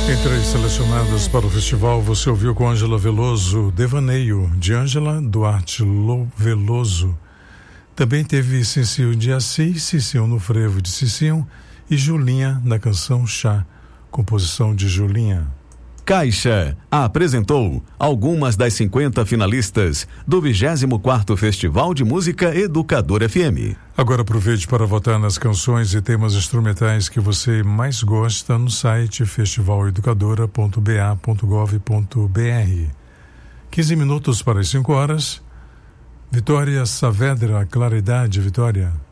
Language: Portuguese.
Entre as selecionadas para o festival, você ouviu com Ângela Veloso, Devaneio, de Ângela Duarte Veloso. Também teve Cicinho de Assis, Cicinho no Frevo de Cicinho e Julinha na canção Chá, composição de Julinha. Caixa apresentou algumas das 50 finalistas do 24º Festival de Música Educador FM. Agora aproveite para votar nas canções e temas instrumentais que você mais gosta no site festivaleducadora.ba.gov.br. 15 minutos para as 5 horas. Vitória Saavedra, Claridade, Vitória.